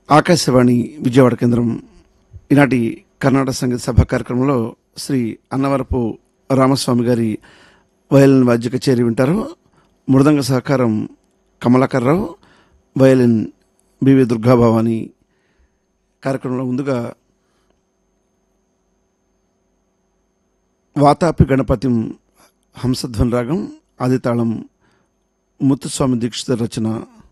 ఆకాశవాణి విజయవాడ కేంద్రం ఈనాటి కర్ణాటక సంగీత సభ కార్యక్రమంలో శ్రీ అన్నవరపు రామస్వామి గారి వయలిన్ వాద్య కచేరీ వింటారు. మృదంగ సహకారం కమలాకర్రావు, వయలిన్ బివి దుర్గాభవాని. కార్యక్రమంలో ముందుగా వాతాపి గణపతిం హంసధ్వని రాగం, ఆదితాళం ముత్తుస్వామి దీక్షిత రచన.